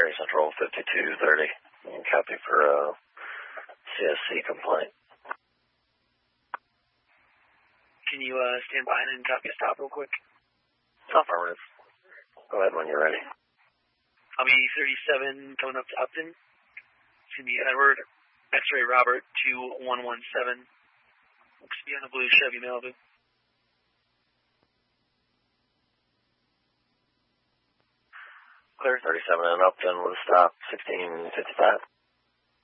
Army Central 5230. Copy for CSC complaint. Can you stand by and copy a stop real quick? Affirmative. Go ahead when you're ready. I'll be 37 coming up to Upton. It's going to be Edward, X-Ray Robert 2117. Looks to be on a blue Chevy Malibu. Clear 37 and Upton with a stop 1655.